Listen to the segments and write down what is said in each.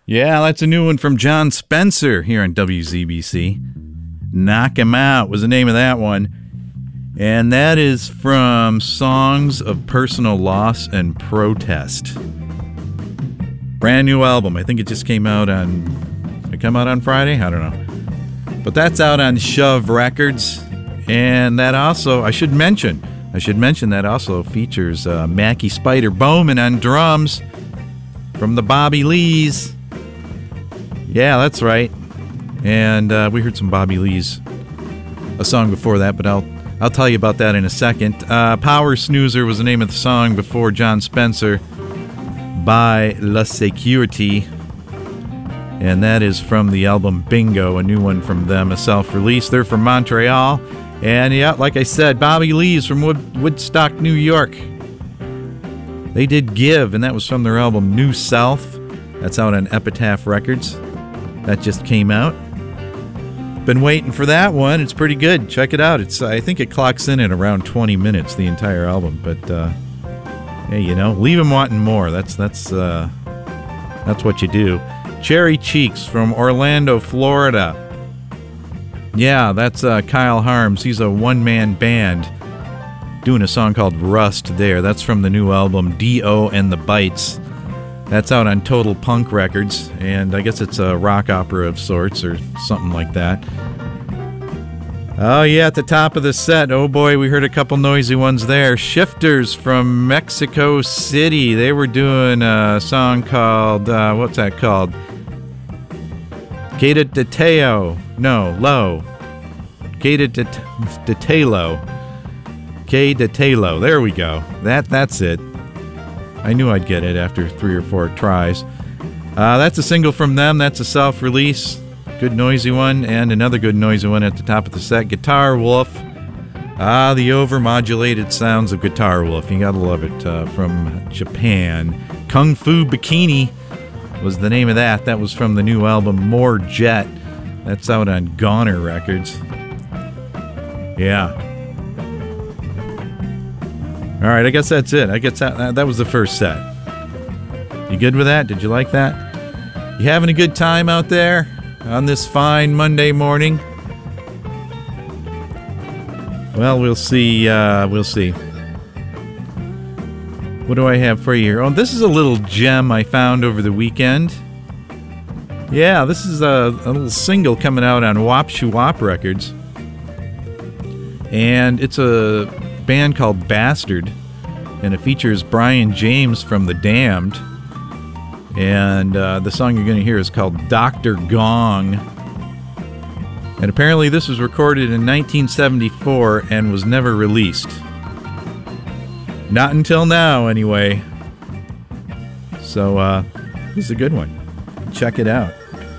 Yeah, that's a new one from John Spencer here on WZBC. Knock 'Em Out was the name of that one. And that is from Songs of Personal Loss and Protest. Brand new album. I think it just came out on... Did it come out on Friday? I don't know. But that's out on Shove Records. And that also, I should mention that also features Mackie Spider Bowman on drums from the Bobby Lees. Yeah, that's right. And we heard some Bobby Lees, a song before that, but I'll tell you about that in a second. Power Snoozer was the name of the song before John Spencer by La Security. And that is from the album Bingo, a new one from them, a self-release. They're from Montreal. And yeah, like I said, Bobby Lees from Woodstock, New York. They did Give, and that was from their album New South. That's out on Epitaph Records. That just came out. Been waiting for that one. It's pretty good. Check it out. I think it clocks in at around 20 minutes, the entire album. But hey, you know, leave them wanting more. That's what you do. Cherry Cheeks from Orlando, Florida. Yeah, that's Kyle Harms. He's a one-man band doing a song called Rust there. That's from the new album D.O. and the Bites. That's out on Total Punk Records, and I guess it's a rock opera of sorts or something like that. Oh yeah, at the top of the set, oh boy, we heard a couple noisy ones there. Shifters from Mexico City. They were doing a song called, what's that called? Gata de Teo. No, Low. Gata de Telo. K de Telo. There we go. That's it. I knew I'd get it after 3 or 4 tries. That's a single from them. That's a self-release. Good noisy one. And another good noisy one at the top of the set. Guitar Wolf. The overmodulated sounds of Guitar Wolf. You gotta love it. From Japan. Kung Fu Bikini was the name of that. That was from the new album More Jet. That's out on Goner Records. Yeah. All right, I guess that's it. I guess that was the first set. You good with that? Did you like that? You having a good time out there on this fine Monday morning? Well, we'll see. We'll see. What do I have for you here? Oh, this is a little gem I found over the weekend. Yeah, this is a little single coming out on Wop Shoo Wop Records. And it's a band called Bastard, and it features Brian James from The Damned, and the song you're going to hear is called Dr. Gong, and apparently this was recorded in 1974 and was never released. Not until now, anyway. So, this is a good one. Check it out.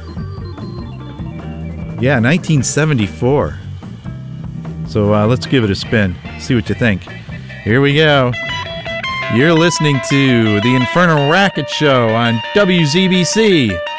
Yeah, 1974. So let's give it a spin. See what you think. Here we go. You're listening to the Infernal Racket Show on WZBC.